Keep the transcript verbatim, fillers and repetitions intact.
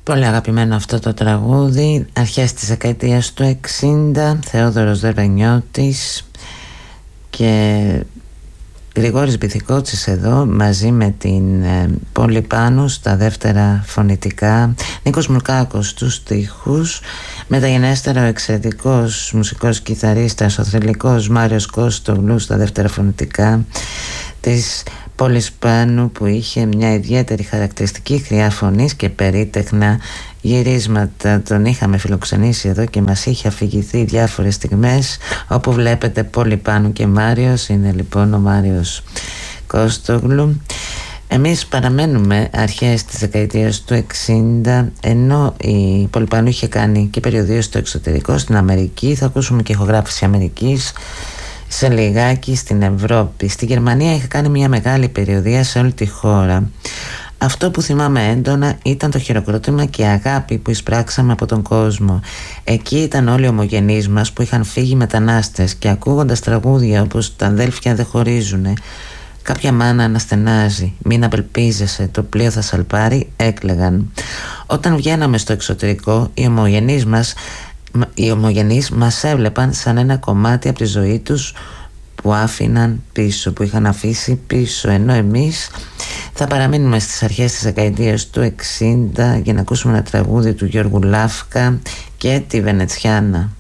Πολύ αγαπημένο αυτό το τραγούδι, αρχές της δεκαετίας του εξήντα, Θεόδωρος Δερβενιώτης και Γρηγόρης Μπιθικότσης εδώ μαζί με την ε, Πόλη Πάνου στα δεύτερα φωνητικά, Νίκος Μουρκάκος στους στίχους, μεταγενέστερα ο εξαιρετικός μουσικός κιθαρίστας, ο θρυλικός Μάριος Κώστογλου στα δεύτερα φωνητικά της Πόλης Πάνου, που είχε μια ιδιαίτερη χαρακτηριστική χρειά φωνής και περίτεχνα γυρίσματα. Τον είχαμε φιλοξενήσει εδώ και μας είχε αφηγηθεί διάφορες στιγμές, όπου βλέπετε Πόλη Πάνου και Μάριος. Είναι λοιπόν ο Μάριος Κώστογλου. Εμείς παραμένουμε αρχές της δεκαετίας του εξήντα, ενώ η Πόλη Πάνου είχε κάνει και περιοδίες στο εξωτερικό, στην Αμερική. Θα ακούσουμε και ηχογράφηση Αμερικής σε λιγάκι, στην Ευρώπη. Στη Γερμανία είχε κάνει μια μεγάλη περιοδία σε όλη τη χώρα. Αυτό που θυμάμαι έντονα ήταν το χειροκρότημα και η αγάπη που εισπράξαμε από τον κόσμο. Εκεί ήταν όλοι οι ομογενείς μας που είχαν φύγει μετανάστες και ακούγοντας τραγούδια όπως «Τα αδέλφια δεν χωρίζουνε», «Κάποια μάνα αναστενάζει», «Μην απελπίζεσαι, το πλοίο θα σαλπάρει», έκλαιγαν. Όταν βγαίναμε στο εξωτερικό, οι ομογενείς μας Οι ομογενείς μας έβλεπαν σαν ένα κομμάτι από τη ζωή τους που άφηναν πίσω, που είχαν αφήσει πίσω, ενώ εμείς θα παραμείνουμε στις αρχές της δεκαετίας του εξήντα για να ακούσουμε ένα τραγούδι του Γιώργου Λάφκα και τη Βενετσιάνα.